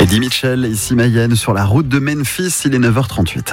Eddie Mitchell, ici Mayenne, sur la route de Memphis, il est 9h38.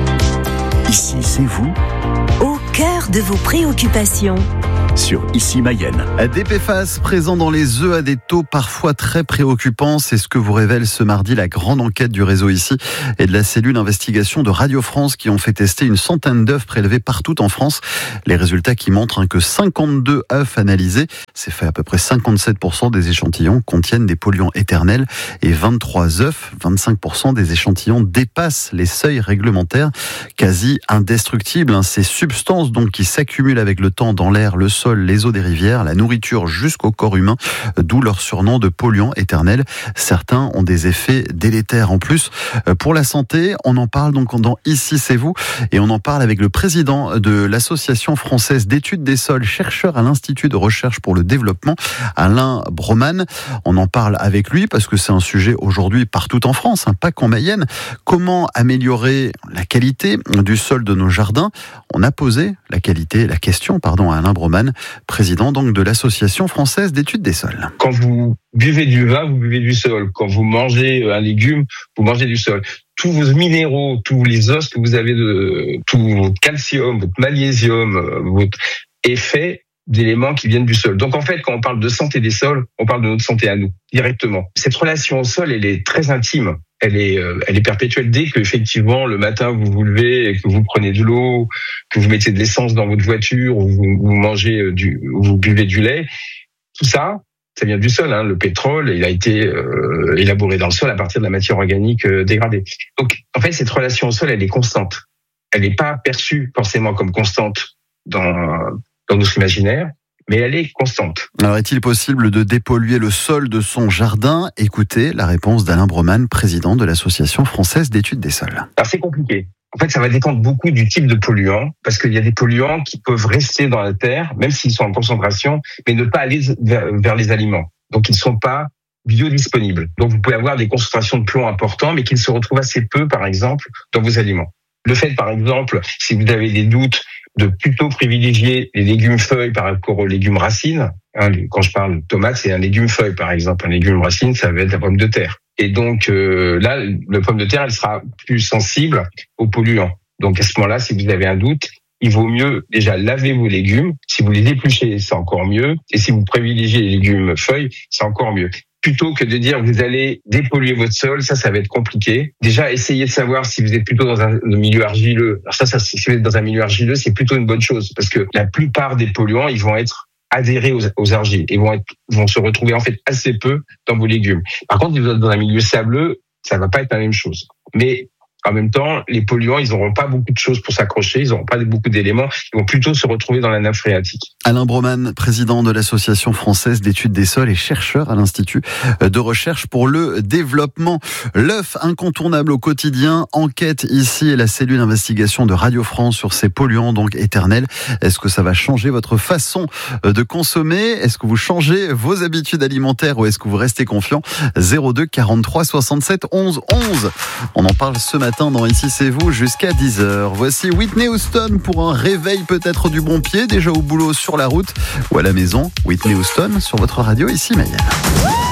Ici, c'est vous, au cœur de vos préoccupations. Sur Ici Mayenne. Des PFAS présents dans les œufs à des taux parfois très préoccupants. C'est ce que vous révèle ce mardi la grande enquête du réseau Ici et de la cellule d'investigation de Radio France qui ont fait tester une centaine d'œufs prélevés partout en France. Les résultats qui montrent que 52 œufs analysés, c'est fait à peu près 57% des échantillons contiennent des polluants éternels et 23 œufs, 25% des échantillons dépassent les seuils réglementaires quasi indestructibles. Ces substances donc qui s'accumulent avec le temps dans l'air, le sol, les eaux des rivières, la nourriture jusqu'au corps humain, d'où leur surnom de polluants éternels. Certains ont des effets délétères en plus pour la santé. On en parle donc dans Ici c'est vous et on en parle avec le président de l'Association française d'études des sols, chercheur à l'Institut de recherche pour le développement, Alain Broman. On en parle avec lui parce que c'est un sujet aujourd'hui partout en France, pas qu'en Mayenne. Comment améliorer la qualité du sol de nos jardins? On a posé la question à Alain Broman, président donc de l'Association française d'études des sols. Quand vous buvez du vin, vous buvez du sol. Quand vous mangez un légume, vous mangez du sol. Tous vos minéraux, tous les os que vous avez, tout votre calcium, votre magnésium, votre est fait d'éléments qui viennent du sol. Donc en fait, quand on parle de santé des sols, on parle de notre santé à nous, directement. Cette relation au sol, elle est très intime. Elle est perpétuelle. Dès que effectivement le matin vous vous levez et que vous prenez de l'eau, que vous mettez de l'essence dans votre voiture, ou vous mangez vous buvez du lait, tout ça, ça vient du sol. Le pétrole, il a été élaboré dans le sol à partir de la matière organique dégradée. Donc en fait, cette relation au sol, elle est constante. Elle n'est pas perçue forcément comme constante dans notre imaginaire, mais elle est constante. Alors, est-il possible de dépolluer le sol de son jardin? Écoutez la réponse d'Alain Broman, président de l'Association française d'études des sols. Alors, c'est compliqué. En fait, ça va dépendre beaucoup du type de polluant, parce qu'il y a des polluants qui peuvent rester dans la terre, même s'ils sont en concentration, mais ne pas aller vers les aliments. Donc, ils ne sont pas biodisponibles. Donc, vous pouvez avoir des concentrations de plomb importantes, mais qui se retrouvent assez peu, par exemple, dans vos aliments. Le fait, par exemple, si vous avez des doutes, de plutôt privilégier les légumes feuilles par rapport aux légumes racines. Quand je parle de tomate, c'est un légume feuille, par exemple. Un légume racine, ça va être la pomme de terre. Et donc là, la pomme de terre, elle sera plus sensible aux polluants. Donc à ce moment-là, si vous avez un doute, il vaut mieux déjà laver vos légumes. Si vous les épluchez, c'est encore mieux. Et si vous privilégiez les légumes feuilles, c'est encore mieux. Plutôt que de dire que vous allez dépolluer votre sol, ça va être compliqué. Déjà, essayez de savoir si vous êtes plutôt dans un milieu argileux. Alors si vous êtes dans un milieu argileux, c'est plutôt une bonne chose parce que la plupart des polluants, ils vont être adhérés aux argiles et vont se retrouver en fait assez peu dans vos légumes. Par contre, si vous êtes dans un milieu sableux, ça va pas être la même chose. Mais en même temps, les polluants, ils n'auront pas beaucoup de choses pour s'accrocher, ils n'auront pas beaucoup d'éléments, ils vont plutôt se retrouver dans la nappe phréatique. Alain Broman, président de l'Association française d'études des sols et chercheur à l'Institut de recherche pour le développement. L'œuf incontournable au quotidien, enquête ici et la cellule d'investigation de Radio France sur ces polluants donc éternels. Est-ce que ça va changer votre façon de consommer? Est-ce que vous changez vos habitudes alimentaires ou est-ce que vous restez confiant? 02 43 67 11 11. On en parle ce matin dans Ici c'est vous jusqu'à 10h. Voici Whitney Houston pour un réveil peut-être du bon pied, déjà au boulot, sur la route ou à la maison. Whitney Houston sur votre radio Ici Mayenne.